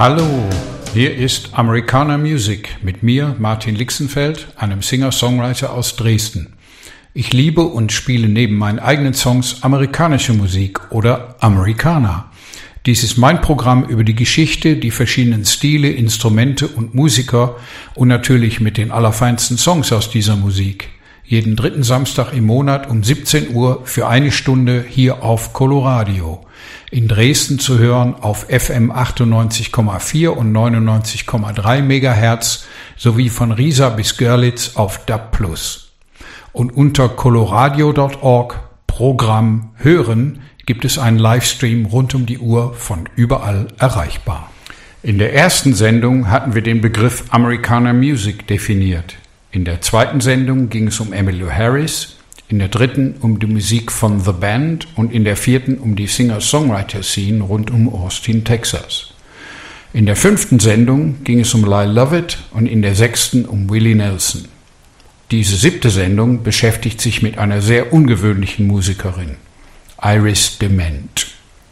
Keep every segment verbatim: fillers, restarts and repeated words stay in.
Hallo, hier ist Americana Music mit mir, Martin Lixenfeld, einem Singer-Songwriter aus Dresden. Ich liebe und spiele neben meinen eigenen Songs amerikanische Musik oder Americana. Dies ist mein Programm über die Geschichte, die verschiedenen Stile, Instrumente und Musiker und natürlich mit den allerfeinsten Songs aus dieser Musik. Jeden dritten Samstag im Monat um siebzehn Uhr für eine Stunde hier auf Coloradio. In Dresden zu hören auf F M achtundneunzig Komma vier und neunundneunzig Komma drei Megahertz sowie von Riesa bis Görlitz auf D A B plus. Und unter coloradio Punkt org Programm Hören gibt es einen Livestream rund um die Uhr von überall erreichbar. In der ersten Sendung hatten wir den Begriff Americana Music definiert. In der zweiten Sendung ging es um Emmylou Harris, in der dritten um die Musik von The Band und in der vierten um die Singer-Songwriter-Scene rund um Austin, Texas. In der fünften Sendung ging es um Lyle Lovett und in der sechsten um Willie Nelson. Diese siebte Sendung beschäftigt sich mit einer sehr ungewöhnlichen Musikerin, Iris DeMent.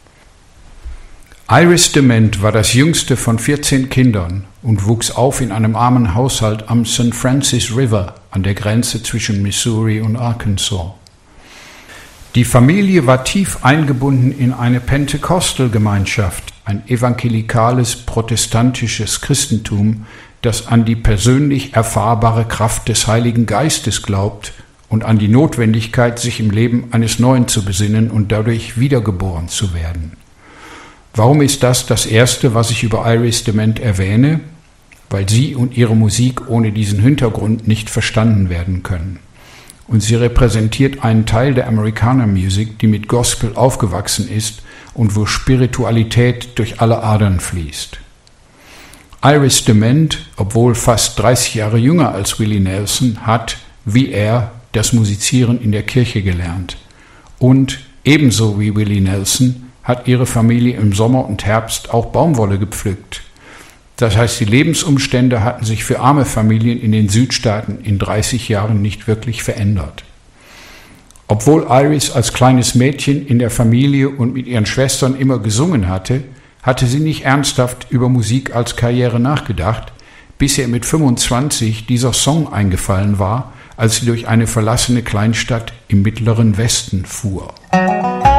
Iris DeMent war das jüngste von vierzehn Kindern und wuchs auf in einem armen Haushalt am Saint Francis River an der Grenze zwischen Missouri und Arkansas. Die Familie war tief eingebunden in eine Pentekostal-Gemeinschaft, ein evangelikales protestantisches Christentum, das an die persönlich erfahrbare Kraft des Heiligen Geistes glaubt und an die Notwendigkeit, sich im Leben eines Neuen zu besinnen und dadurch wiedergeboren zu werden. Warum ist das das Erste, was ich über Iris DeMent erwähne? Weil sie und ihre Musik ohne diesen Hintergrund nicht verstanden werden können. Und sie repräsentiert einen Teil der Americana Music, die mit Gospel aufgewachsen ist und wo Spiritualität durch alle Adern fließt. Iris DeMent, obwohl fast dreißig Jahre jünger als Willie Nelson, hat, wie er, das Musizieren in der Kirche gelernt. Und ebenso wie Willie Nelson hat ihre Familie im Sommer und Herbst auch Baumwolle gepflückt. Das heißt, die Lebensumstände hatten sich für arme Familien in den Südstaaten in dreißig Jahren nicht wirklich verändert. Obwohl Iris als kleines Mädchen in der Familie und mit ihren Schwestern immer gesungen hatte, hatte sie nicht ernsthaft über Musik als Karriere nachgedacht, bis ihr mit fünfundzwanzig dieser Song eingefallen war, als sie durch eine verlassene Kleinstadt im mittleren Westen fuhr.